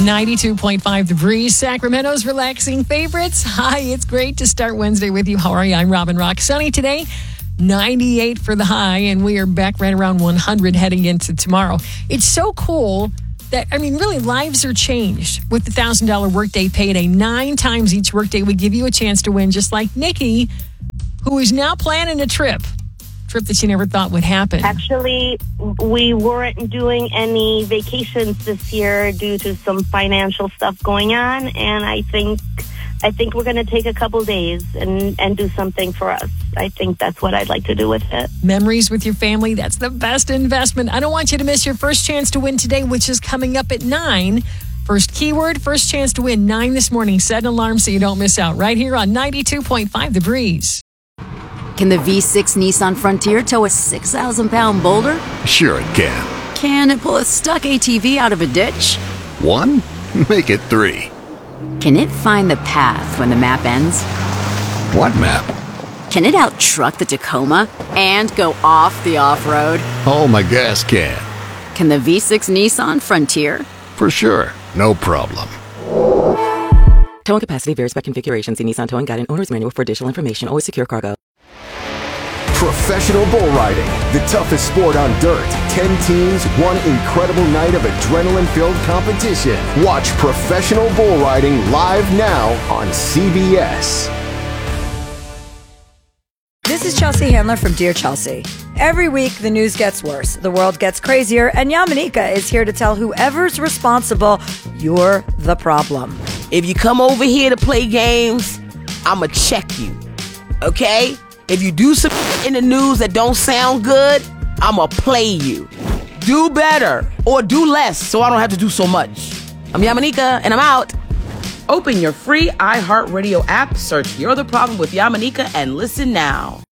92.5 The Breeze, Sacramento's relaxing favorites. Hi, it's great to start Wednesday with you. How are you? I'm Robin Rock. Sunny today, 98 for the high, and we are back right around 100 heading into tomorrow. It's so cool that, really lives are changed with the $1,000 workday payday. 9 times each workday we give you a chance to win, just like Nikki, who is now planning a trip that she never thought would happen. Actually, we weren't doing any vacations this year due to some financial stuff going on, and I think we're going to take a couple days and do something for us. I think that's what I'd like to do with it. Memories with your family, that's the best investment. I don't want you to miss your first chance to win today, which is coming up at 9. First keyword, first chance to win, 9 this morning. Set an alarm so you don't miss out. Right here on 92.5 The Breeze. Can the V6 Nissan Frontier tow a 6,000-pound boulder? Sure it can. Can it pull a stuck ATV out of a ditch? 1? Make it 3. Can it find the path when the map ends? What map? Can it out-truck the Tacoma and go off the off-road? Oh, my gas can. Can the V6 Nissan Frontier? For sure. No problem. Towing capacity varies by configuration. See Nissan Towing Guide and Owner's Manual for additional information. Always secure cargo. Professional bull riding, the toughest sport on dirt. 10 teams, one incredible night of adrenaline-filled competition. Watch professional bull riding live now on CBS. This is Chelsea Handler from Dear Chelsea. Every week, the news gets worse, the world gets crazier, and Yamanika is here to tell whoever's responsible, you're the problem. If you come over here to play games, I'ma check you, okay? If you do some in the news that don't sound good, I'ma play you. Do better or do less so I don't have to do so much. I'm Yamanika and I'm out. Open your free iHeartRadio app, search You're the Problem with Yamanika, and listen now.